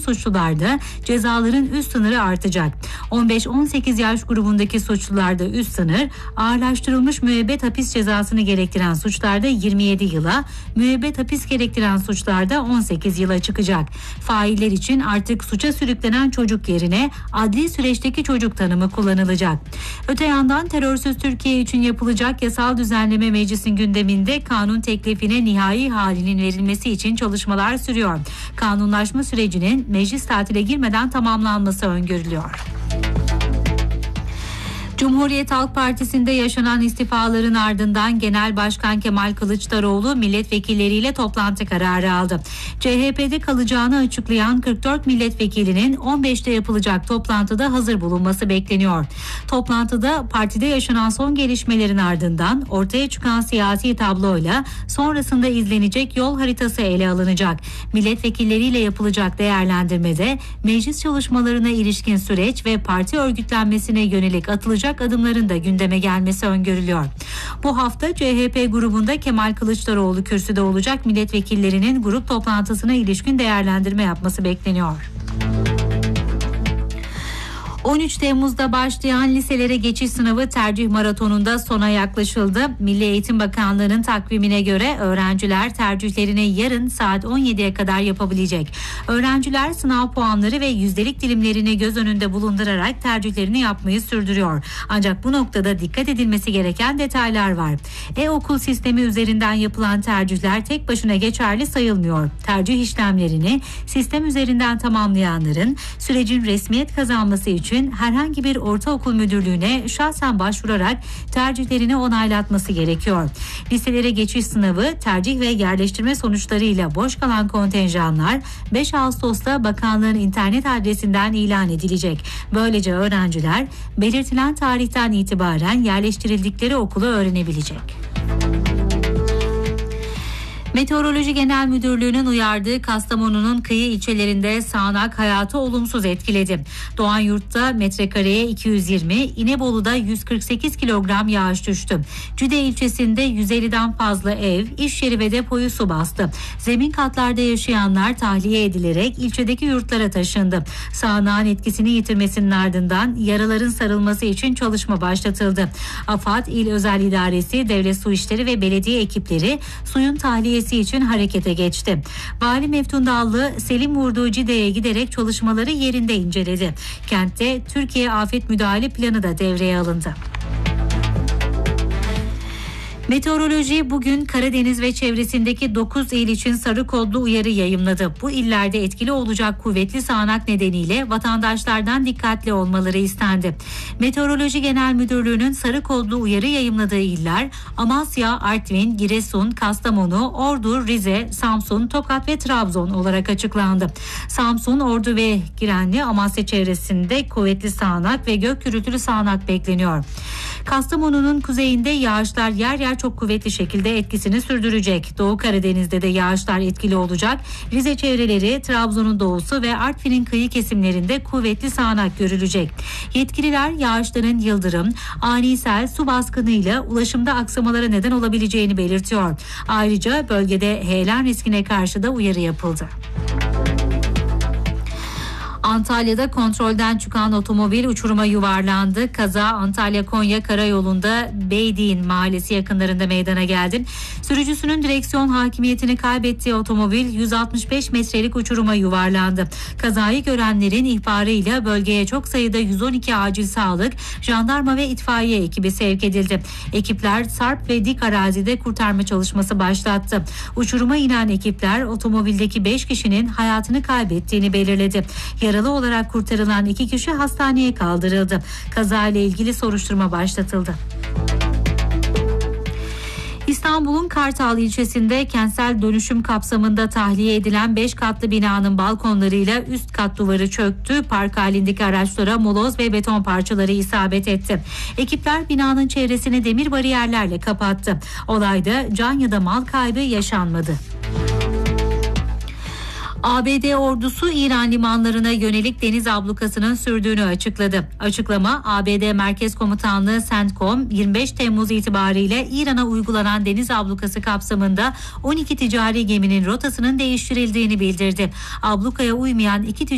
suçlularda cezaların üst sınırı artacak. 15-18 yaş grubundaki suçlularda üst sınır, ağırlaştırılmış müebbet hapis cezasını gerektiren suçlarda 27 yıla, müebbet hapis gerektiren suçlarda 18 yıla çıkacak. Failler için artık suça sürüklenen çocuk yerine adli süreçteki çocuk tanımı kullanılacak. Öte yandan terörsüz Türkiye için yapılacak yasal düzenleme meclisin gündeminde kanun teklifine nihai halinin verilmesi için çalışmalar sürüyor. Kanunlaşma sürecinin meclis tatile girmeden tamamlanması öngörülüyor. Cumhuriyet Halk Partisi'nde yaşanan istifaların ardından Genel Başkan Kemal Kılıçdaroğlu milletvekilleriyle toplantı kararı aldı. CHP'de kalacağını açıklayan 44 milletvekilinin 15'te yapılacak toplantıda hazır bulunması bekleniyor. Toplantıda partide yaşanan son gelişmelerin ardından ortaya çıkan siyasi tabloyla sonrasında izlenecek yol haritası ele alınacak. Milletvekilleriyle yapılacak değerlendirmede meclis çalışmalarına ilişkin süreç ve parti örgütlenmesine yönelik atılacak adımların da gündeme gelmesi öngörülüyor. Bu hafta CHP grubunda Kemal Kılıçdaroğlu kürsüde olacak milletvekillerinin grup toplantısına ilişkin değerlendirme yapması bekleniyor. 13 Temmuz'da başlayan liselere geçiş sınavı tercih maratonunda sona yaklaşıldı. Milli Eğitim Bakanlığı'nın takvimine göre öğrenciler tercihlerini yarın saat 17'ye kadar yapabilecek. Öğrenciler sınav puanları ve yüzdelik dilimlerini göz önünde bulundurarak tercihlerini yapmayı sürdürüyor. Ancak bu noktada dikkat edilmesi gereken detaylar var. E-okul sistemi üzerinden yapılan tercihler tek başına geçerli sayılmıyor. Tercih işlemlerini sistem üzerinden tamamlayanların sürecin resmiyet kazanması için herhangi bir ortaokul müdürlüğüne şahsen başvurarak tercihlerini onaylatması gerekiyor. Liselere geçiş sınavı, tercih ve yerleştirme sonuçlarıyla boş kalan kontenjanlar 5 Ağustos'ta bakanlığın internet adresinden ilan edilecek. Böylece öğrenciler belirtilen tarihten itibaren yerleştirildikleri okulu öğrenebilecek. Meteoroloji Genel Müdürlüğü'nün uyardığı Kastamonu'nun kıyı ilçelerinde sağanak hayatı olumsuz etkiledi. Doğanyurt'ta metrekareye 220, İnebolu'da 148 kilogram yağış düştü. Cüde ilçesinde 150'den fazla ev, iş yeri ve depoyu su bastı. Zemin katlarda yaşayanlar tahliye edilerek ilçedeki yurtlara taşındı. Sağanağın etkisini yitirmesinin ardından yaraların sarılması için çalışma başlatıldı. AFAD, İl Özel İdaresi, Devlet Su İşleri ve belediye ekipleri suyun tahliyesi için harekete geçti. Vali Meftun Dallı, Selim vurduğu Cide'ye giderek çalışmaları yerinde inceledi. Kentte Türkiye Afet Müdahale Planı da devreye alındı. Meteoroloji bugün Karadeniz ve çevresindeki 9 il için sarı kodlu uyarı yayımladı. Bu illerde etkili olacak kuvvetli sağanak nedeniyle vatandaşlardan dikkatli olmaları istendi. Meteoroloji Genel Müdürlüğü'nün sarı kodlu uyarı yayımladığı iller Amasya, Artvin, Giresun, Kastamonu, Ordu, Rize, Samsun, Tokat ve Trabzon olarak açıklandı. Samsun, Ordu ve Giresun'da Amasya çevresinde kuvvetli sağanak ve gök gürültülü sağanak bekleniyor. Kastamonu'nun kuzeyinde yağışlar yer yer çok kuvvetli şekilde etkisini sürdürecek. Doğu Karadeniz'de de yağışlar etkili olacak. Rize çevreleri, Trabzon'un doğusu ve Artvin'in kıyı kesimlerinde kuvvetli sağanak görülecek. Yetkililer yağışların yıldırım, ani sel, su baskınıyla ulaşımda aksamalara neden olabileceğini belirtiyor. Ayrıca bölgede heyelan riskine karşı da uyarı yapıldı. Antalya'da kontrolden çıkan otomobil uçuruma yuvarlandı. Kaza Antalya-Konya karayolunda Beydin mahallesi yakınlarında meydana geldi. Sürücüsünün direksiyon hakimiyetini kaybettiği otomobil 165 metrelik uçuruma yuvarlandı. Kazayı görenlerin ihbarıyla bölgeye çok sayıda 112 acil sağlık, jandarma ve itfaiye ekibi sevk edildi. Ekipler sarp ve dik arazide kurtarma çalışması başlattı. Uçuruma inen ekipler otomobildeki 5 kişinin hayatını kaybettiğini belirledi. Yaralı olarak kurtarılan 2 kişi hastaneye kaldırıldı. Kazayla ilgili soruşturma başlatıldı. İstanbul'un Kartal ilçesinde kentsel dönüşüm kapsamında tahliye edilen 5 katlı binanın balkonlarıyla üst kat duvarı çöktü. Park halindeki araçlara moloz ve beton parçaları isabet etti. Ekipler binanın çevresini demir bariyerlerle kapattı. Olayda can ya da mal kaybı yaşanmadı. ABD ordusu İran limanlarına yönelik deniz ablukasının sürdüğünü açıkladı. Açıklama, ABD Merkez Komutanlığı CENTCOM 25 Temmuz itibariyle İran'a uygulanan deniz ablukası kapsamında 12 ticari geminin rotasının değiştirildiğini bildirdi. Ablukaya uymayan 2